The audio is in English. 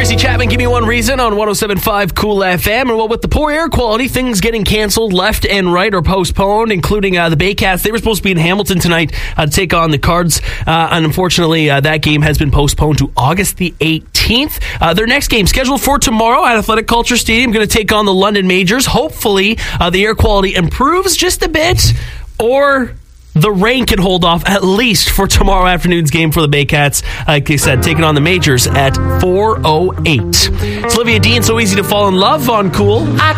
Tracy Chapman, give me one reason on 107.5 Cool FM. And with the poor air quality, things getting canceled left and right or postponed, including the Baycats. They were supposed to be in Hamilton tonight to take on the Cards. And unfortunately, that game has been postponed to August the 18th. Their next game scheduled for tomorrow at Athletic Culture Stadium, going to take on the London Majors. Hopefully, the air quality improves just a bit, or the rain can hold off at least for tomorrow afternoon's game for the Baycats. Like I said, taking on the Majors at 4:08. It's Olivia Dean, So Easy to Fall in Love on Cool.